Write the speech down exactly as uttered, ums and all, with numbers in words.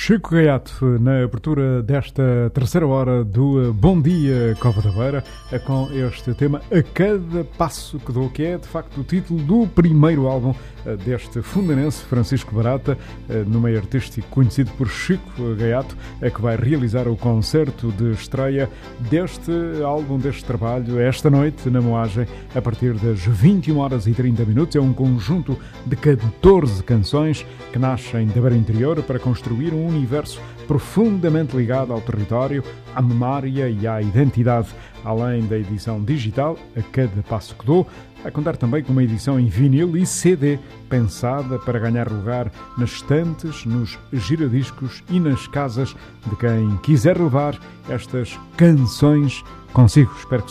Chico Gaiato, na abertura desta terceira hora do Bom Dia Cova da Beira, com este tema A Cada Passo que Dou, que é de facto o título do primeiro álbum deste fundanense Francisco Barata, no meio artístico conhecido por Chico Gaiato, que vai realizar o concerto de estreia deste álbum, deste trabalho, esta noite na Moagem, a partir das vinte e uma horas e trinta minutos. É um conjunto de catorze canções que nascem da Beira Interior para construir um universo profundamente ligado ao território, à memória e à identidade. Além da edição digital, A Cada Passo que Dou, vai contar também com uma edição em vinil e C D, pensada para ganhar lugar nas estantes, nos giradiscos e nas casas de quem quiser levar estas canções consigo. Espero que